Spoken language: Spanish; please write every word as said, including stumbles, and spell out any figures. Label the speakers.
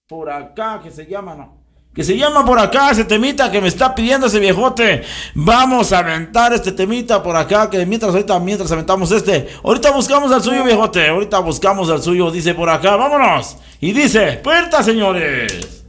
Speaker 1: por acá, que se llama, no. Que se llama por acá ese temita que me está pidiendo ese viejote. Vamos a aventar este temita por acá. Que mientras ahorita, mientras aventamos este. Ahorita buscamos al suyo, viejote. Ahorita buscamos al suyo. Dice por acá, vámonos. Y dice, puerta, señores.